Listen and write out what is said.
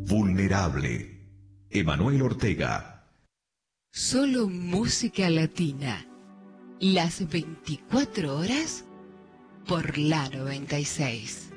Vulnerable. Emanuel Ortega. Solo música latina. Las 24 horas por la 96.